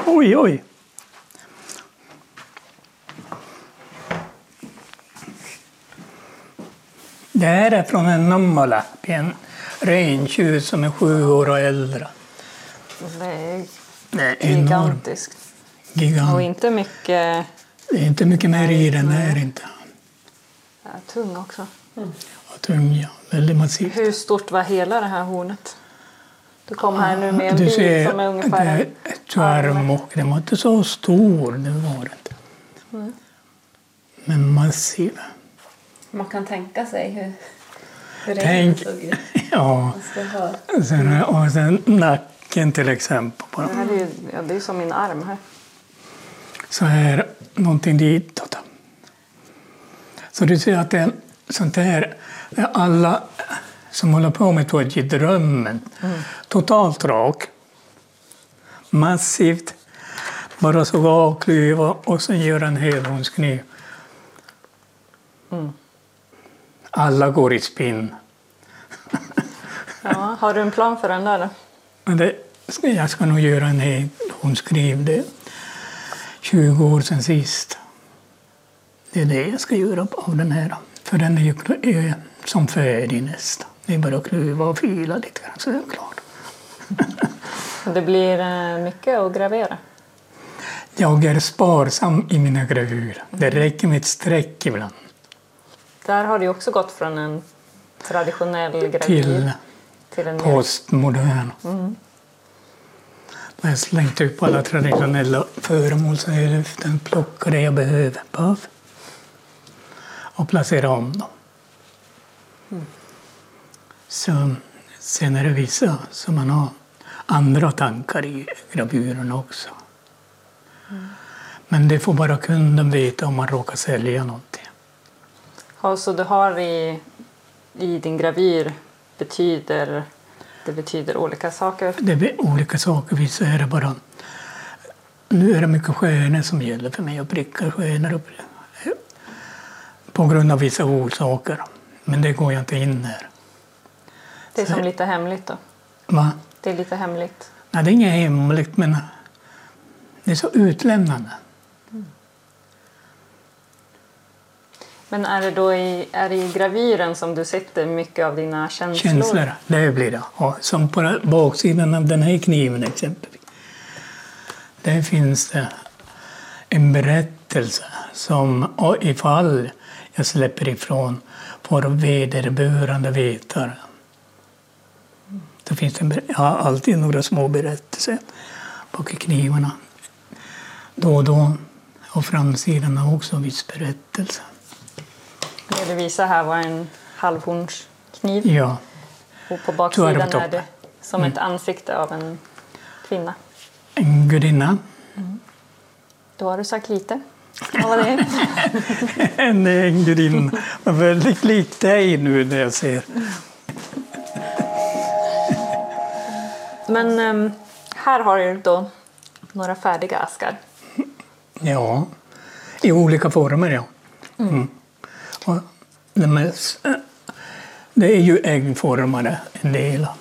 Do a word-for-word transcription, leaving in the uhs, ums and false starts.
Oj, oj. Det här är från en Nammalappi, en rentjur som är sju år och äldre. Det är, det är gigantiskt. Gigant. Och inte mycket... Det är inte mycket mer i den här inte. Ja, tung också. Mm. Ja, tung, ja. Väldigt massivt. Hur stort var hela det här hornet? Du kom här nu med en du bit ser, som är ungefär det, en arm och den var inte så stor, det var det inte. Mm. Men massiv. Man kan tänka sig hur, hur det Tänk, såg ut. Ja, sen, och sen nacken till exempel. På det, här är ju, ja, det är som min arm här. Så här, någonting ditåt. Så du ser att det är sånt här, alla som håller på med tåg i drömmen, mm. totalt rak, massivt, bara så avklyva och sen göra en helhornskniv. Mm. Alla går i spinn. Ja, har du en plan för den där då? Men det, jag ska nog göra en helhornskniv, det är tjugo år sedan sist. Det är det jag ska göra av den här. För den är ju är som färdig nästan. Det är bara att klyva och fila lite grann så är det klart. Det blir mycket att gravera? Jag är sparsam i mina gravurer. Det räcker med ett streck ibland. Där har du också gått från en traditionell gravyr till, till en postmodern. Mm. Jag har slängt upp alla traditionella föremål så jag plockar det jag behöver på och placera om dem. Mm. Så, sen är det vissa som man har andra tankar i gravyrerna också. Mm. Men det får bara kunden veta om man råkar sälja någonting. Ja, så du har i, i din gravyr betyder, det betyder olika saker? Det är olika saker. Vissa är det bara... Nu är det mycket stjärnor som gäller för mig att pricka stjärnor upp, på grund av vissa orsaker. Men det går jag inte in här. Det är som lite hemligt då? Va? Det är lite hemligt? Nej, det är inget hemligt, men det är så utlämnande. Mm. Men är det då i, är det i gravyren som du sätter mycket av dina känslor? Känslor, det blir det. Ja, som på baksidan av den här kniven exempelvis. Där finns det en berättelse som ifall jag släpper ifrån får vederbörande vetare. Det finns en, jag har alltid några små berättelser bak i knivarna. Då och då. Och framsidan har också en viss berättelse. Det du visar här var en halvhornskniv. Ja. Och på baksidan är det som mm. ett ansikte av en kvinna. En gudinna. Mm. Då har du sagt lite. Vad var det? en, en gudinna. Men väldigt lite i nu när jag ser. Men um, här har du då några färdiga askar. Ja, i olika former, ja. Mm. Mm. Och det, mest, det är ju äggformade en del.